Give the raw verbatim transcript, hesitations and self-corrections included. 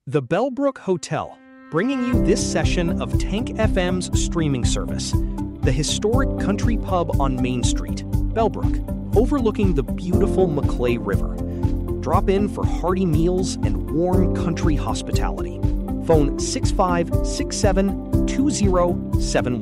The Bellbrook Hotel, bringing you this session of Tank F M's streaming service. The historic country pub on Main Street, Bellbrook, overlooking the beautiful Maclay River. Drop in for hearty meals and warm country hospitality. Phone six five six seven two zero seven one.